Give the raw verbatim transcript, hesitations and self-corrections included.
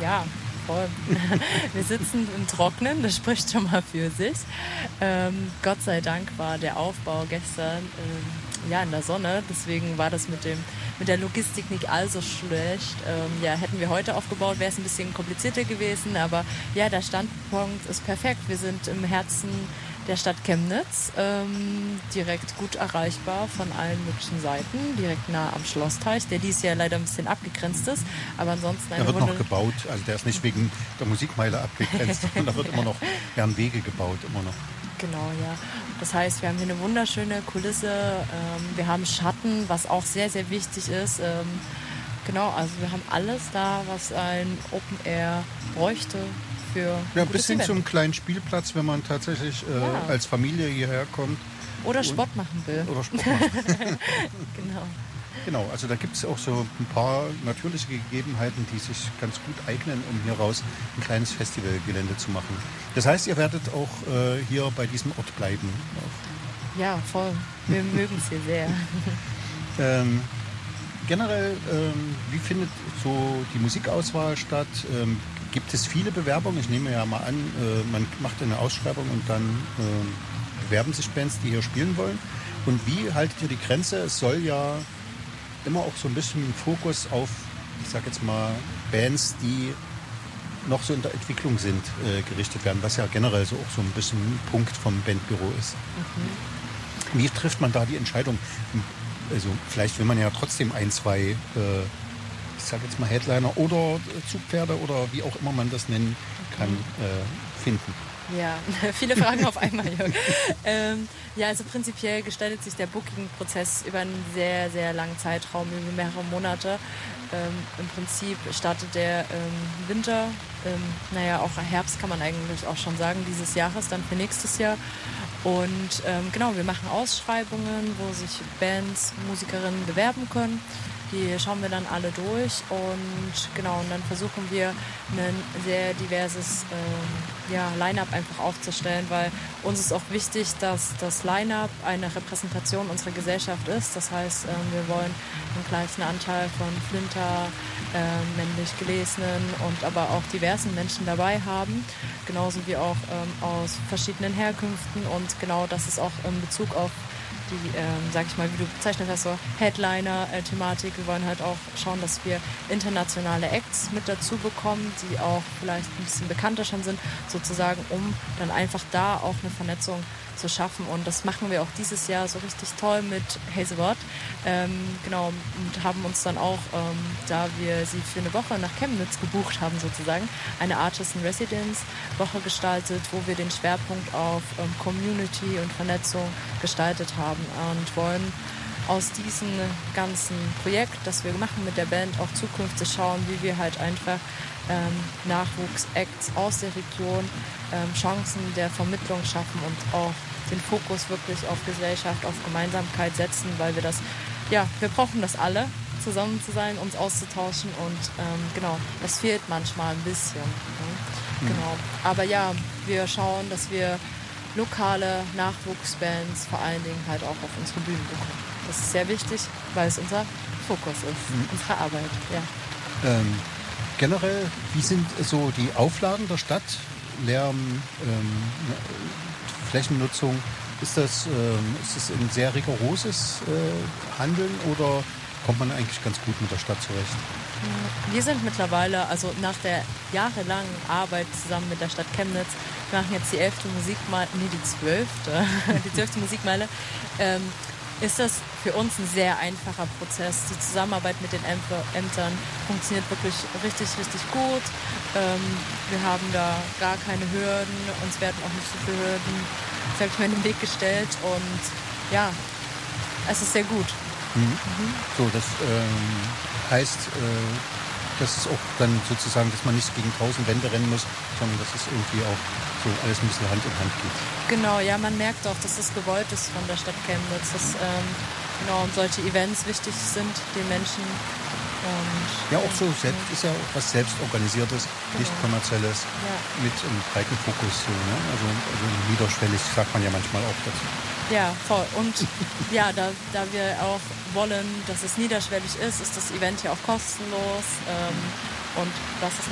Ja, voll. Wir sitzen im Trocknen, das spricht schon mal für sich. Ähm, Gott sei Dank war der Aufbau gestern ähm, ja, in der Sonne, deswegen war das mit, dem, mit der Logistik nicht allzu schlecht. Ähm, ja, hätten wir heute aufgebaut, wäre es ein bisschen komplizierter gewesen, aber ja, der Standpunkt ist perfekt. Wir sind im Herzen der Stadt Chemnitz, ähm, direkt gut erreichbar von allen möglichen Seiten, direkt nah am Schlossteich, der dieses Jahr leider ein bisschen abgegrenzt ist, aber ansonsten eine Der wird Wunder- noch gebaut, also der ist nicht wegen der Musikmeile abgegrenzt, sondern da wird immer noch, werden Wege gebaut, immer noch. Genau, ja. Das heißt, wir haben hier eine wunderschöne Kulisse, ähm, wir haben Schatten, was auch sehr, sehr wichtig ist. Ähm, genau, also wir haben alles da, was ein Open Air bräuchte. Für ja, bis hin zum kleinen Spielplatz, wenn man tatsächlich äh, ja. als Familie hierher kommt. Oder Sport machen will. Oder Sport machen. Genau. Genau, also da gibt es auch so ein paar natürliche Gegebenheiten, die sich ganz gut eignen, um hier raus ein kleines Festivalgelände zu machen. Das heißt, ihr werdet auch äh, hier bei diesem Ort bleiben. Ja, voll. Wir mögen es hier sehr. Ähm, generell, ähm, wie findet so die Musikauswahl statt? Ähm, Gibt es viele Bewerbungen? Ich nehme ja mal an, äh, man macht eine Ausschreibung und dann äh, bewerben sich Bands, die hier spielen wollen. Und wie haltet ihr die Grenze? Es soll ja immer auch so ein bisschen Fokus auf, ich sag jetzt mal, Bands, die noch so in der Entwicklung sind, äh, gerichtet werden, was ja generell so auch so ein bisschen ein Punkt vom Bandbüro ist. Mhm. Wie trifft man da die Entscheidung? Also vielleicht will man ja trotzdem ein, zwei äh, ich sage jetzt mal Headliner oder Zugpferde oder wie auch immer man das nennen kann, äh, finden. Ja, viele Fragen auf einmal, Jörg. ähm, ja, also prinzipiell gestaltet sich der Booking-Prozess über einen sehr, sehr langen Zeitraum, über mehrere Monate. Ähm, Im Prinzip startet der ähm, Winter, ähm, naja, auch Herbst kann man eigentlich auch schon sagen, dieses Jahres, dann für nächstes Jahr. Und ähm, genau, wir machen Ausschreibungen, wo sich Bands, Musikerinnen bewerben können. Die schauen wir dann alle durch und genau, und dann versuchen wir ein sehr diverses ähm, ja, Line-Up einfach aufzustellen, weil uns ist auch wichtig, dass das Line-Up eine Repräsentation unserer Gesellschaft ist. Das heißt, ähm, wir wollen einen gleichen Anteil von Flinter, ähm, männlich Gelesenen und aber auch diversen Menschen dabei haben, genauso wie auch ähm, aus verschiedenen Herkünften und genau das ist auch in Bezug auf die, ähm, sag ich mal, wie du bezeichnet hast, so Headliner-Thematik. Wir wollen halt auch schauen, dass wir internationale Acts mit dazu bekommen, die auch vielleicht ein bisschen bekannter schon sind, sozusagen, um dann einfach da auch eine Vernetzung zu schaffen. Und das machen wir auch dieses Jahr so richtig toll mit Hazelwood. Ähm, genau, und haben uns dann auch, ähm, da wir sie für eine Woche nach Chemnitz gebucht haben, sozusagen, eine Artist in Residence Woche gestaltet, wo wir den Schwerpunkt auf ähm, Community und Vernetzung gestaltet haben und wollen aus diesem ganzen Projekt, das wir machen mit der Band, auch zukünftig schauen, wie wir halt einfach ähm, Nachwuchs-Acts aus der Region ähm, Chancen der Vermittlung schaffen und auch den Fokus wirklich auf Gesellschaft, auf Gemeinsamkeit setzen, weil wir das, ja, wir brauchen das alle, zusammen zu sein, uns auszutauschen und ähm, genau, das fehlt manchmal ein bisschen. Ne? Genau. Aber ja, wir schauen, dass wir lokale Nachwuchsbands vor allen Dingen halt auch auf unsere Bühnen bekommen. Das ist sehr wichtig, weil es unser Fokus ist, mhm. unsere Arbeit. Ja. Ähm, generell, wie sind so die Auflagen der Stadt? Lärm, ähm, Flächennutzung, ist das, ähm, ist das ein sehr rigoroses äh, Handeln oder kommt man eigentlich ganz gut mit der Stadt zurecht? Wir sind mittlerweile, also nach der jahrelangen Arbeit zusammen mit der Stadt Chemnitz, wir machen jetzt die elfte Musikmeile, nee, die zwölfte, die zwölfte Musikmeile, ähm, ist das für uns ein sehr einfacher Prozess. Die Zusammenarbeit mit den Ämtern funktioniert wirklich richtig, richtig gut. Ähm, wir haben da gar keine Hürden, uns werden auch nicht so viele Hürden, sag ich mal, in den Weg gestellt und ja, es ist sehr gut. Mhm. Mhm. So, das ähm, heißt, äh, das ist auch dann sozusagen, dass man nicht gegen tausend Wände rennen muss, sondern dass es irgendwie auch so alles ein bisschen Hand in Hand geht. Genau, ja, man merkt auch, dass es gewollt ist von der Stadt Chemnitz, dass ähm, genau, solche Events wichtig sind den Menschen. Und, ja, auch so, selbst, ist ja auch was Selbstorganisiertes, genau. Nicht kommerzielles, ja. Mit einem breiten Fokus. So, ne? also, also niederschwellig sagt man ja manchmal auch dazu. Ja, voll. Und ja, da, da wir auch wollen, dass es niederschwellig ist, ist das Event ja auch kostenlos. Ähm, und das ist